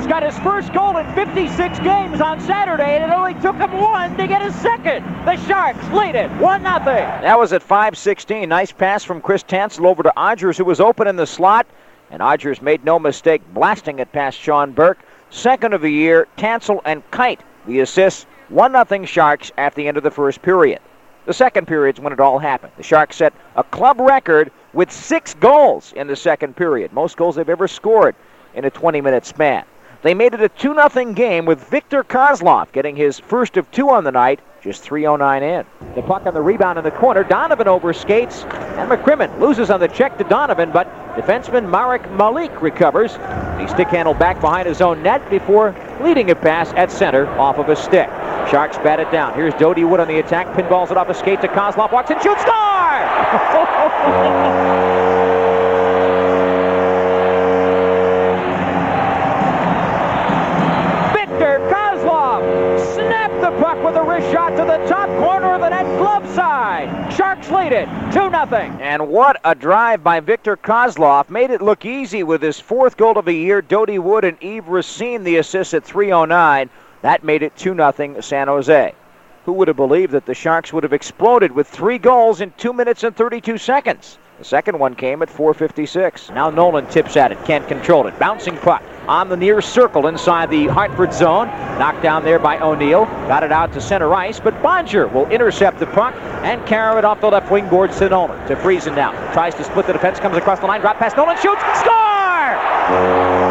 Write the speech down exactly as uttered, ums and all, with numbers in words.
Rogers got his first goal in fifty-six games on Saturday, and it only took him one to get his second. The Sharks lead it one nothing. That was at five sixteen. Nice pass from Chris Tansel over to Odgers, who was open in the slot, and Odgers made no mistake blasting it past Sean Burke. Second of the year, Tansel and Kite, the assists, one nothing Sharks at the end of the first period. The second period's when it all happened. The Sharks set a club record with six goals in the second period, most goals they've ever scored in a twenty-minute span. They made it a two nothing game with Viktor Kozlov getting his first of two on the night, just three oh nine in. The puck on the rebound in the corner. Donovan overskates, and McCrimmon loses on the check to Donovan, but defenseman Marek Malik recovers. He stick-handled back behind his own net before leading a pass at center off of a stick. Sharks bat it down. Here's Dodie Wood on the attack, pinballs it off a skate to Kozlov, walks and shoots, score! Viktor Kozlov snapped the puck with a wrist shot to the top corner of the net, glove side. Sharks lead it two nothing. And what a drive by Viktor Kozlov. Made it look easy with his fourth goal of the year. Dodie Wood and Yves Racine the assist at three oh nine. That made it two nothing San Jose. Who would have believed that the Sharks would have exploded with three goals in two minutes and thirty-two seconds? The second one came at four fifty-six. Now Nolan tips at it, can't control it. Bouncing puck on the near circle inside the Hartford zone. Knocked down there by O'Neill. Got it out to center ice, but Bonjour will intercept the puck and carry it off the left wing boards to Nolan. To Friesen now. Tries to split the defense, comes across the line, drop pass, Nolan shoots, score!